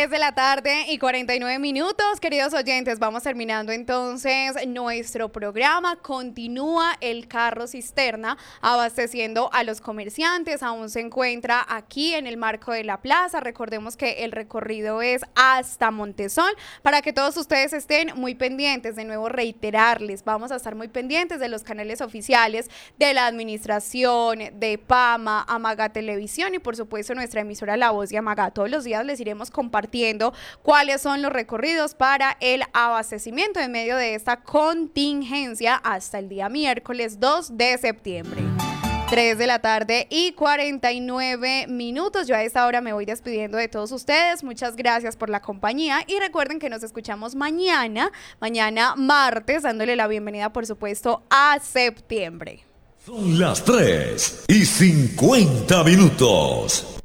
3 de la tarde y 49 minutos, queridos oyentes, vamos terminando entonces nuestro programa. Continúa el carro cisterna abasteciendo a los comerciantes, aún se encuentra aquí en el marco de la plaza. Recordemos que el recorrido es hasta Montesol, para que todos ustedes estén muy pendientes. De nuevo reiterarles, vamos a estar muy pendientes de los canales oficiales de la administración, de PAMA, Amaga Televisión y por supuesto nuestra emisora La Voz de Amaga. Todos los días les iremos compartiendo cuáles son los recorridos para el abastecimiento en medio de esta contingencia hasta el día miércoles 2 de septiembre. 3 de la tarde y 49 minutos. Yo a esta hora me voy despidiendo de todos ustedes. Muchas gracias por la compañía y recuerden que nos escuchamos mañana martes, dándole la bienvenida por supuesto a septiembre. Son las 3 y 50 minutos.